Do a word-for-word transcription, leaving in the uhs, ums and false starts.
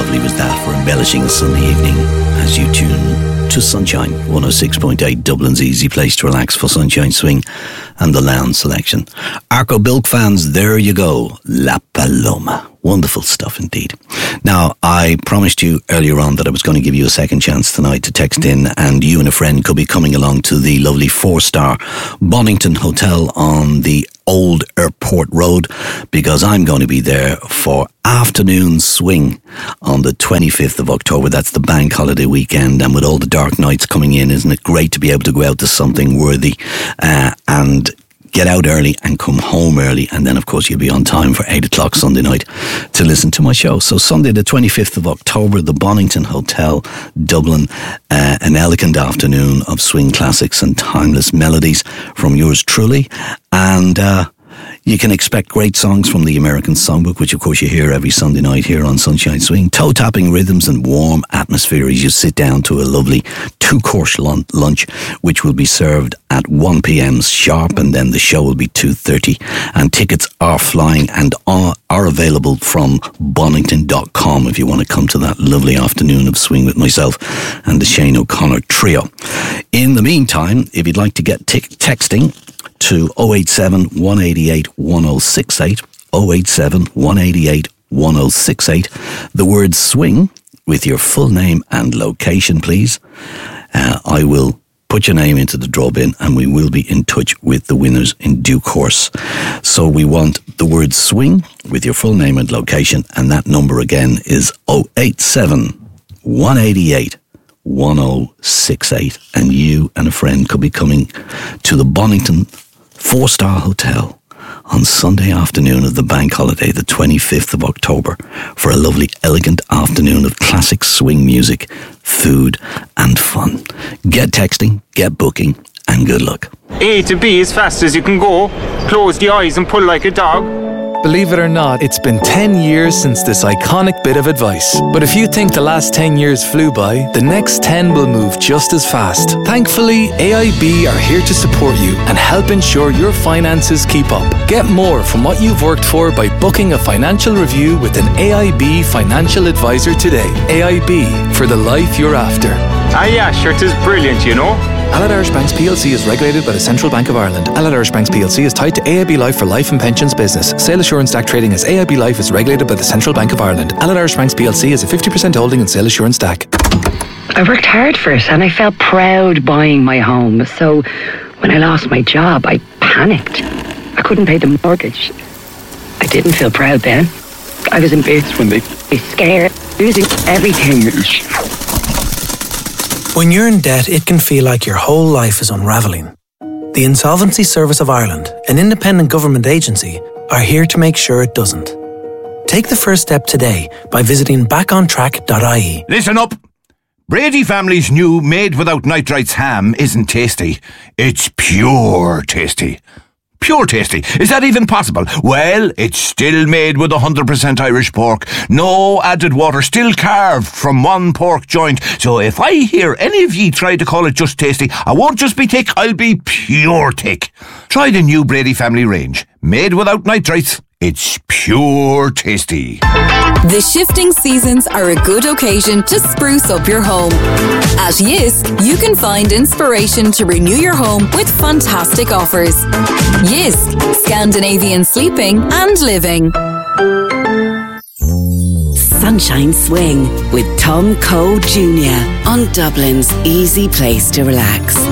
lovely was that for embellishing a Sunday evening as you tune to Sunshine one oh six point eight, Dublin's easy place to relax for Sunshine Swing and the Lounge selection. Arco Bilk fans, there you go. La Paloma. Wonderful stuff indeed. Now, I promised you earlier on that I was going to give you a second chance tonight to text in, and you and a friend could be coming along to the lovely four-star Bonington Hotel on the Old Airport Road, because I'm going to be there for afternoon swing on the twenty-fifth of October. That's the bank holiday weekend, and with all the dark nights coming in, isn't it great to be able to go out to something worthy uh, and get out early and come home early, and then of course you'll be on time for eight o'clock Sunday night to listen to my show. So Sunday the twenty-fifth of October, the Bonington Hotel, Dublin, uh, an elegant afternoon of swing classics and timeless melodies from yours truly, and uh you can expect great songs from the American Songbook, which of course you hear every Sunday night here on Sunshine Swing. Toe-tapping rhythms and warm atmosphere as you sit down to a lovely two-course lunch, which will be served at one p.m. sharp, and then the show will be two thirty. And tickets are flying and are, are available from bonington dot com if you want to come to that lovely afternoon of swing with myself and the Shane O'Connor Trio. In the meantime, if you'd like to get t- texting to oh eight seven, one eight eight, one oh six eight, oh eight seven, one eight eight, one oh six eight, the word swing with your full name and location, please. Uh, I will put your name into the draw bin and we will be in touch with the winners in due course. So we want the word swing with your full name and location, and that number again is oh eight seven, one eight eight, one oh six eight, and you and a friend could be coming to the Bonington Four-Star Hotel on Sunday afternoon of the bank holiday, the twenty-fifth of October, for a lovely, elegant afternoon of classic swing music, food and fun. Get texting, get booking, and good luck. A to B as fast as you can go. Close the eyes and pull like a dog. Believe it or not, it's been ten years since this iconic bit of advice. But if you think the last ten years flew by, the next ten will move just as fast. Thankfully, A I B are here to support you and help ensure your finances keep up. Get more from what you've worked for by booking a financial review with an A I B financial advisor today. A I B, for the life you're after. Ah yeah, sure, it is brilliant, you know. Allied Irish Banks P L C is regulated by the Central Bank of Ireland. Allied Irish Banks P L C is tied to A I B Life for life and pensions business. Sale Assurance D A C trading as A I B Life is regulated by the Central Bank of Ireland. Allied Irish Banks P L C is a fifty percent holding in Sale Assurance D A C. I worked hard for it and I felt proud buying my home. So when I lost my job, I panicked. I couldn't pay the mortgage. I didn't feel proud then. I was embarrassed when they were scared, losing everything. When you're in debt, it can feel like your whole life is unravelling. The Insolvency Service of Ireland, an independent government agency, are here to make sure it doesn't. Take the first step today by visiting back on track dot I E. Listen up! Brady family's new made without nitrites ham isn't tasty. It's pure tasty. Pure tasty. Is that even possible? Well, it's still made with one hundred percent Irish pork. No added water, still carved from one pork joint. So if I hear any of ye try to call it just tasty, I won't just be thick, I'll be pure thick. Try the new Brady family range. Made without nitrites. It's pure tasty. The shifting seasons are a good occasion to spruce up your home. At Yisk, you can find inspiration to renew your home with fantastic offers. Yisk, Scandinavian sleeping and living. Sunshine Swing with Tom Cole Junior on Dublin's easy place to relax.